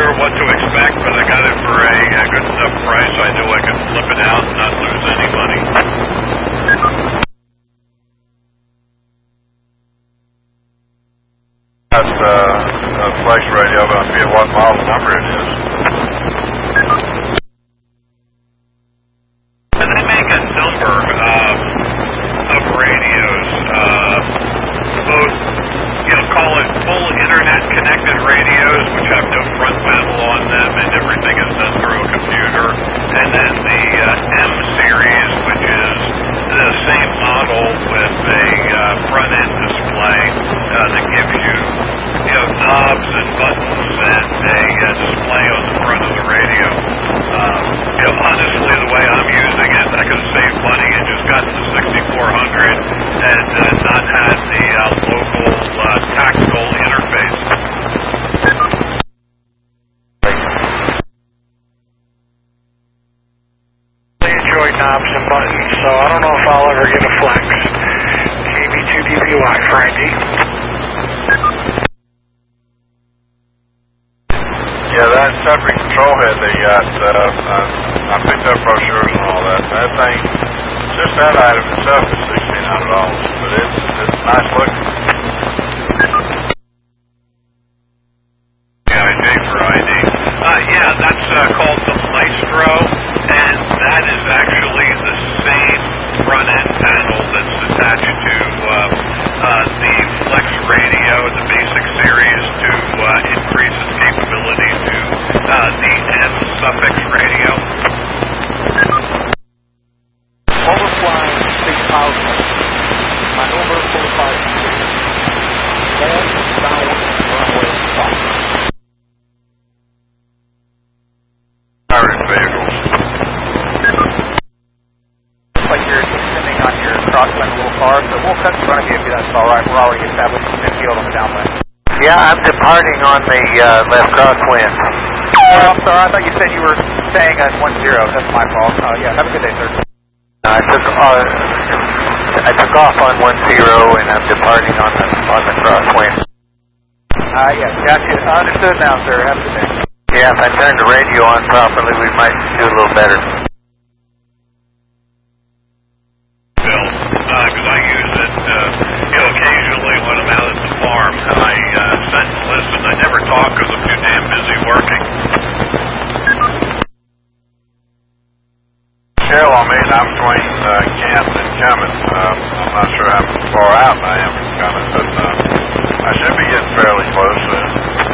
sure what to expect, but I got it for a good enough price. I knew I could flip it out and not lose any money. That's a Flex radio, but I forget what model number it is. And they make a number of radios, both, call it full internet-connected radios, which have no front panel on them, and everything is done through a computer, and then the M series, which is the same model with a front-end display that gives you, knobs and buttons and a display on the front of the radio. Honestly, the way I'm using it, I could have saved money and just gotten the 6400 and not had the local tactical interface. I enjoy knobs and buttons, so I don't know if I'll ever get a Flex. KB2DBY for ID. Yeah, that separate control head they got, I picked up brochures and all that. That thing, just that item itself is $1,600, but it's nice looking. ID for ID. Yeah, that's called the Maestro, and that is actually the same front-end panel that's attached to the Flex radio, the basic series, to increase its capability to the M suffix radio. Overflying 6,000. Maneuver 45 degrees. Land down runway 5. Pirate vehicles. Like you're descending on your crosswind a little far, so we'll cut in front of you if that's all right. We're already established in the field on the downwind. Yeah, I'm departing on the left crosswind. Oh, I'm sorry. I thought you said you were staying at 10. That's my fault. Yeah, have a good day, sir. I took off on 10 and I'm departing on the crosswind. Yeah, gotcha. Understood now, sir. Have a good day. Yeah, if I turn the radio on properly, we might do a little better. Because I use it, occasionally when I'm out at the farm. I sit and listen. I never talk because I'm too damn busy working. Shell on me, and I'm between Kent and Cummins. I'm not sure how far out I am from Cummins, but I should be getting fairly close soon.